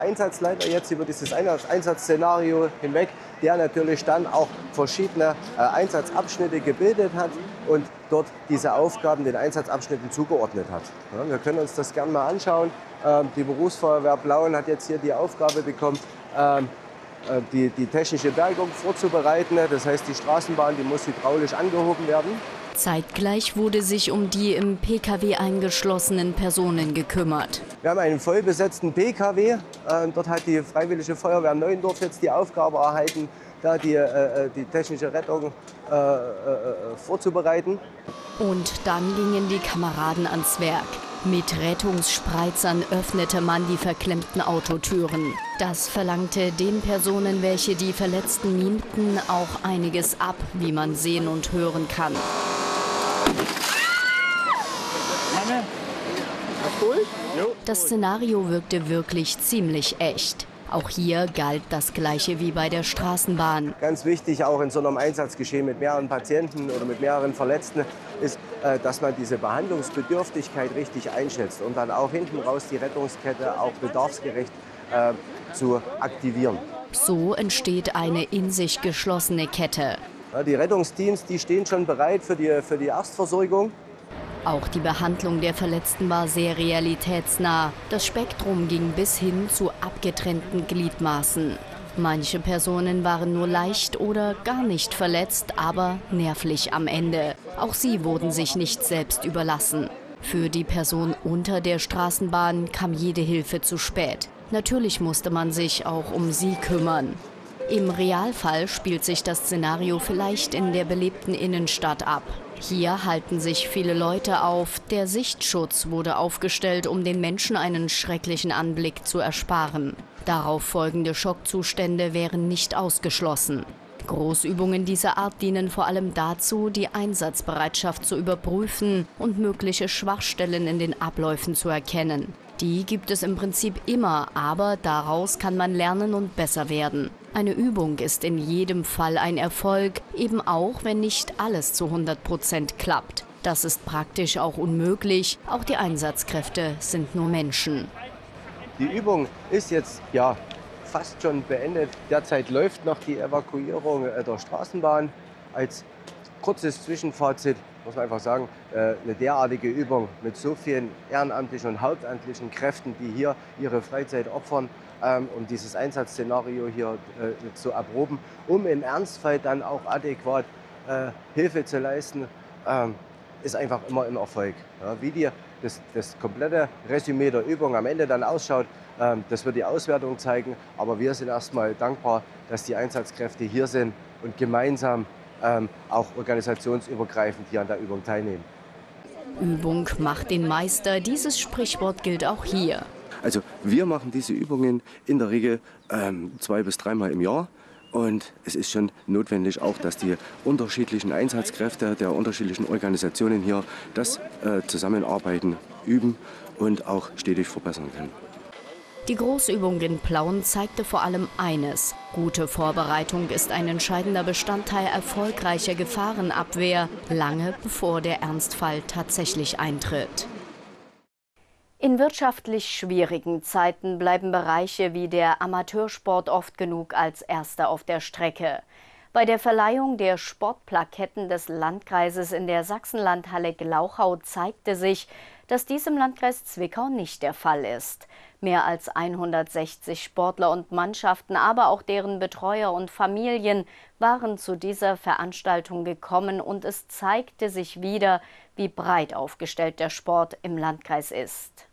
Einsatzleiter jetzt über dieses Einsatzszenario hinweg, der natürlich dann auch verschiedene Einsatzabschnitte gebildet hat und dort diese Aufgaben den Einsatzabschnitten zugeordnet hat. Ja, wir können uns das gerne mal anschauen. Die Berufsfeuerwehr Plauen hat jetzt hier die Aufgabe bekommen, die technische Bergung vorzubereiten. Das heißt, die Straßenbahn, die muss hydraulisch angehoben werden. Zeitgleich wurde sich um die im Pkw eingeschlossenen Personen gekümmert. Wir haben einen vollbesetzten Pkw. Dort hat die Freiwillige Feuerwehr Neuendorf jetzt die Aufgabe erhalten, da die technische Rettung vorzubereiten. Und dann gingen die Kameraden ans Werk. Mit Rettungsspreizern öffnete man die verklemmten Autotüren. Das verlangte den Personen, welche die Verletzten mimten, auch einiges ab, wie man sehen und hören kann. Das Szenario wirkte wirklich ziemlich echt. Auch hier galt das Gleiche wie bei der Straßenbahn. Ganz wichtig, auch in so einem Einsatzgeschehen mit mehreren Patienten oder mit mehreren Verletzten, ist, dass man diese Behandlungsbedürftigkeit richtig einschätzt und dann auch hinten raus die Rettungskette auch bedarfsgerecht zu aktivieren. So entsteht eine in sich geschlossene Kette. Ja, die Rettungsteams, die stehen schon bereit für die Erstversorgung. Auch die Behandlung der Verletzten war sehr realitätsnah. Das Spektrum ging bis hin zu abgetrennten Gliedmaßen. Manche Personen waren nur leicht oder gar nicht verletzt, aber nervlich am Ende. Auch sie wurden sich nicht selbst überlassen. Für die Person unter der Straßenbahn kam jede Hilfe zu spät. Natürlich musste man sich auch um sie kümmern. Im Realfall spielt sich das Szenario vielleicht in der belebten Innenstadt ab. Hier halten sich viele Leute auf. Der Sichtschutz wurde aufgestellt, um den Menschen einen schrecklichen Anblick zu ersparen. Darauf folgende Schockzustände wären nicht ausgeschlossen. Großübungen dieser Art dienen vor allem dazu, die Einsatzbereitschaft zu überprüfen und mögliche Schwachstellen in den Abläufen zu erkennen. Die gibt es im Prinzip immer, aber daraus kann man lernen und besser werden. Eine Übung ist in jedem Fall ein Erfolg, eben auch, wenn nicht alles zu 100% klappt. Das ist praktisch auch unmöglich, auch die Einsatzkräfte sind nur Menschen. Die Übung ist jetzt fast schon beendet. Derzeit läuft noch die Evakuierung der Straßenbahn. Als kurzes Zwischenfazit muss man einfach sagen, eine derartige Übung mit so vielen ehrenamtlichen und hauptamtlichen Kräften, die hier ihre Freizeit opfern, um dieses Einsatzszenario hier zu erproben, um im Ernstfall dann auch adäquat Hilfe zu leisten, ist einfach immer ein Erfolg. Ja, wie das komplette Resümee der Übung am Ende dann ausschaut, das wird die Auswertung zeigen. Aber wir sind erstmal dankbar, dass die Einsatzkräfte hier sind und gemeinsam auch organisationsübergreifend hier an der Übung teilnehmen. Übung macht den Meister. Dieses Sprichwort gilt auch hier. Also wir machen diese Übungen in der Regel 2- bis 3-mal im Jahr. Und es ist schon notwendig auch, dass die unterschiedlichen Einsatzkräfte der unterschiedlichen Organisationen hier das Zusammenarbeiten üben und auch stetig verbessern können. Die Großübung in Plauen zeigte vor allem eines: Gute Vorbereitung ist ein entscheidender Bestandteil erfolgreicher Gefahrenabwehr, lange bevor der Ernstfall tatsächlich eintritt. In wirtschaftlich schwierigen Zeiten bleiben Bereiche wie der Amateursport oft genug als Erster auf der Strecke. Bei der Verleihung der Sportplaketten des Landkreises in der Sachsenlandhalle Glauchau zeigte sich, dass dies im Landkreis Zwickau nicht der Fall ist. Mehr als 160 Sportler und Mannschaften, aber auch deren Betreuer und Familien waren zu dieser Veranstaltung gekommen und es zeigte sich wieder, wie breit aufgestellt der Sport im Landkreis ist.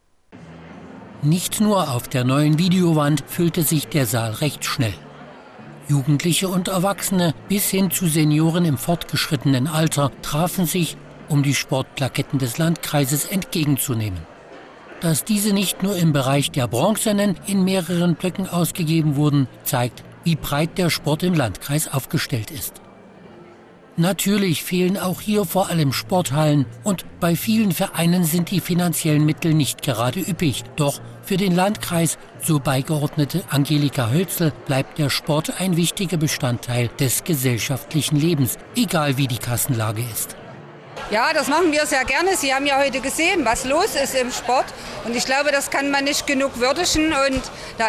Nicht nur auf der neuen Videowand füllte sich der Saal recht schnell. Jugendliche und Erwachsene bis hin zu Senioren im fortgeschrittenen Alter trafen sich, um die Sportplaketten des Landkreises entgegenzunehmen. Dass diese nicht nur im Bereich der Bronzenen in mehreren Blöcken ausgegeben wurden, zeigt, wie breit der Sport im Landkreis aufgestellt ist. Natürlich fehlen auch hier vor allem Sporthallen und bei vielen Vereinen sind die finanziellen Mittel nicht gerade üppig. Doch für den Landkreis, so beigeordnete Angelika Hölzel, bleibt der Sport ein wichtiger Bestandteil des gesellschaftlichen Lebens, egal wie die Kassenlage ist. Ja, das machen wir sehr gerne. Sie haben ja heute gesehen, was los ist im Sport. Und ich glaube, das kann man nicht genug würdigen. Und da